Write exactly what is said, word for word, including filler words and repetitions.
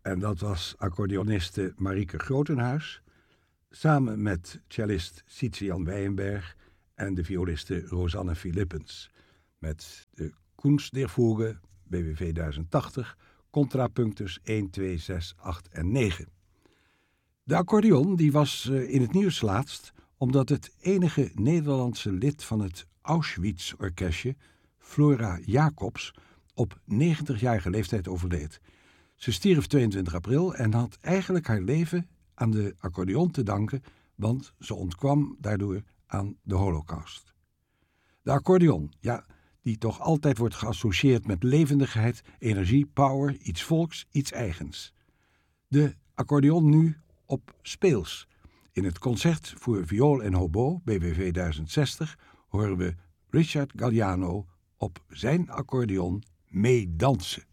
En dat was accordeoniste Marieke Grotenhuis, samen met cellist Sietse-Jan Wijenberg en de violiste Rosanne Philippens, met de Kunst der Fuge, B W V duizend tachtig, contrapunctus een, twee, zes, acht en negen. De accordeon die was in het nieuws laatst omdat het enige Nederlandse lid van het Auschwitz-orkestje, Flora Jacobs, op negentigjarige leeftijd overleed. Ze stierf tweeëntwintig april en had eigenlijk haar leven aan de accordeon te danken, want ze ontkwam daardoor aan de Holocaust. De accordeon, ja, die toch altijd wordt geassocieerd met levendigheid, energie, power, iets volks, iets eigens. De accordeon nu op speels. In het concert voor viool en hobo, B W V duizend zestig, horen we Richard Galliano op zijn accordeon meedansen.